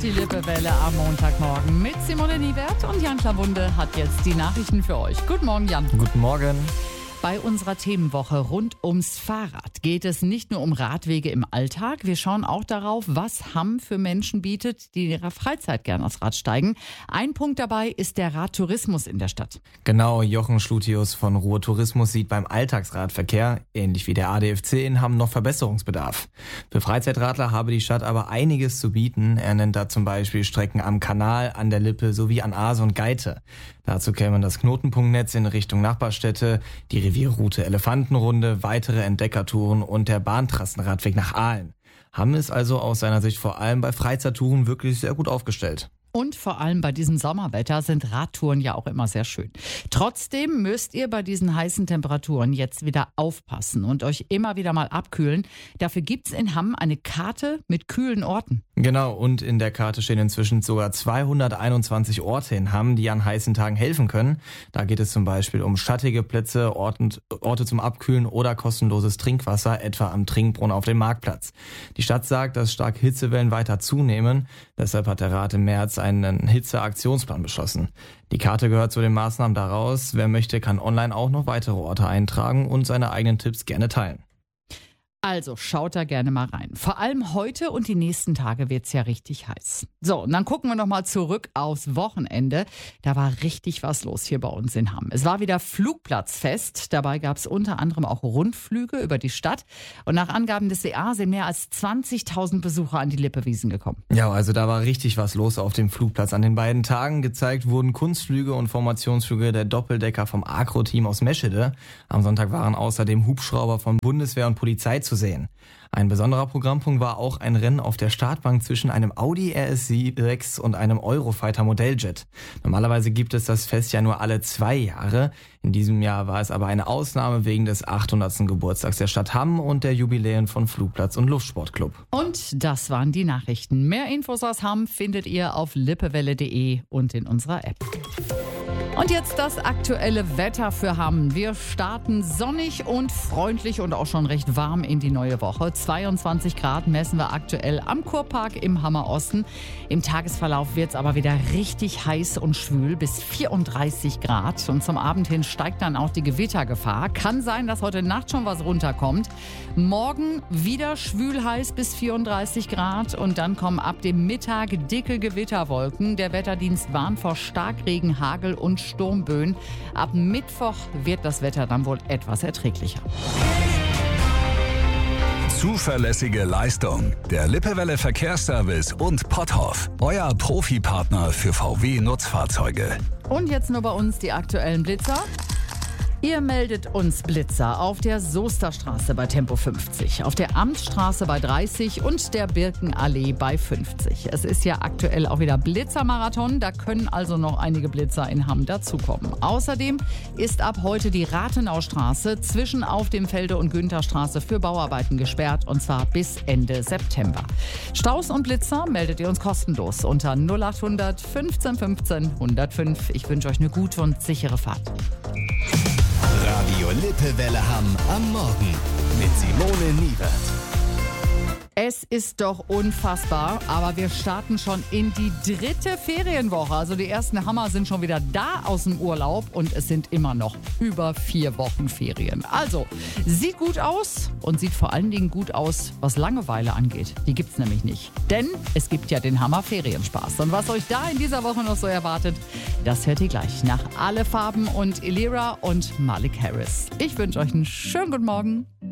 Die Lippewelle am Montagmorgen mit Simone Niewert und Jan Klawunde hat jetzt die Nachrichten für euch. Guten Morgen, Jan. Guten Morgen. Bei unserer Themenwoche rund ums Fahrrad geht es nicht nur um Radwege im Alltag. Wir schauen auch darauf, was Hamm für Menschen bietet, die in ihrer Freizeit gern aufs Rad steigen. Ein Punkt dabei ist der Radtourismus in der Stadt. Genau, Jochen Schlutius von Ruhr Tourismus sieht beim Alltagsradverkehr, ähnlich wie der ADFC in Hamm, noch Verbesserungsbedarf. Für Freizeitradler habe die Stadt aber einiges zu bieten. Er nennt da zum Beispiel Strecken am Kanal, an der Lippe sowie an Aase und Geite. Dazu kämen das Knotenpunktnetz in Richtung Nachbarstädte, die Revierroute Elefantenrunde, weitere Entdeckertouren und der Bahntrassenradweg nach Aalen. Hamm ist also aus seiner Sicht vor allem bei Freizeittouren wirklich sehr gut aufgestellt. Und vor allem bei diesem Sommerwetter sind Radtouren ja auch immer sehr schön. Trotzdem müsst ihr bei diesen heißen Temperaturen jetzt wieder aufpassen und euch immer wieder mal abkühlen. Dafür gibt's in Hamm eine Karte mit kühlen Orten. Genau, und in der Karte stehen inzwischen sogar 221 Orte in Hamm, die an heißen Tagen helfen können. Da geht es zum Beispiel um schattige Plätze, Orte zum Abkühlen oder kostenloses Trinkwasser, etwa am Trinkbrunnen auf dem Marktplatz. Die Stadt sagt, dass stark Hitzewellen weiter zunehmen. Deshalb hat der Rat im März einen Hitzeaktionsplan beschlossen. Die Karte gehört zu den Maßnahmen daraus. Wer möchte, kann online auch noch weitere Orte eintragen und seine eigenen Tipps gerne teilen. Also schaut da gerne mal rein. Vor allem heute und die nächsten Tage wird's ja richtig heiß. So, und dann gucken wir nochmal zurück aufs Wochenende. Da war richtig was los hier bei uns in Hamm. Es war wieder Flugplatzfest. Dabei gab's unter anderem auch Rundflüge über die Stadt. Und nach Angaben des WA sind mehr als 20.000 Besucher an die Lippewiesen gekommen. Ja, also da war richtig was los auf dem Flugplatz. An den beiden Tagen gezeigt wurden Kunstflüge und Formationsflüge der Doppeldecker vom Agro-Team aus Meschede. Am Sonntag waren außerdem Hubschrauber von Bundeswehr und Polizei zu sehen. Ein besonderer Programmpunkt war auch ein Rennen auf der Startbank zwischen einem Audi RS6 und einem Eurofighter Modelljet. Normalerweise gibt es das Fest ja nur alle 2 Jahre. In diesem Jahr war es aber eine Ausnahme wegen des 800. Geburtstags der Stadt Hamm und der Jubiläen von Flugplatz und Luftsportclub. Und das waren die Nachrichten. Mehr Infos aus Hamm findet ihr auf lippewelle.de und in unserer App. Und jetzt das aktuelle Wetter für Hamm. Wir starten sonnig und freundlich und auch schon recht warm in die neue Woche. 22 Grad messen wir aktuell am Kurpark im Hammer Osten. Im Tagesverlauf wird es aber wieder richtig heiß und schwül bis 34 Grad. Und zum Abend hin steigt dann auch die Gewittergefahr. Kann sein, dass heute Nacht schon was runterkommt. Morgen wieder schwül heiß bis 34 Grad. Und dann kommen ab dem Mittag dicke Gewitterwolken. Der Wetterdienst warnt vor Starkregen, Hagel und Sturmböen. Ab Mittwoch wird das Wetter dann wohl etwas erträglicher. Zuverlässige Leistung. Der Lippewelle Verkehrsservice und Potthoff. Euer Profipartner für VW-Nutzfahrzeuge. Und jetzt nur bei uns die aktuellen Blitzer. Ihr meldet uns Blitzer auf der Soesterstraße bei Tempo 50, auf der Amtsstraße bei 30 und der Birkenallee bei 50. Es ist ja aktuell auch wieder Blitzermarathon, da können also noch einige Blitzer in Hamm dazukommen. Außerdem ist ab heute die Rathenaustraße zwischen Auf dem Felde und Güntherstraße für Bauarbeiten gesperrt und zwar bis Ende September. Staus und Blitzer meldet ihr uns kostenlos unter 0800 15 15 105. Ich wünsche euch eine gute und sichere Fahrt. Radio Lippewelle Hamm am Morgen mit Simone Niewert. Es ist doch unfassbar, aber wir starten schon in die 3. Ferienwoche. Also die ersten Hammer sind schon wieder da aus dem Urlaub und es sind immer noch über 4 Wochen Ferien. Also, sieht gut aus und sieht vor allen Dingen gut aus, was Langeweile angeht. Die gibt's nämlich nicht. Denn es gibt ja den Hammer Ferienspaß. Und was euch da in dieser Woche noch so erwartet, das hört ihr gleich nach Alle Farben und Elira und Malik Harris. Ich wünsche euch einen schönen guten Morgen.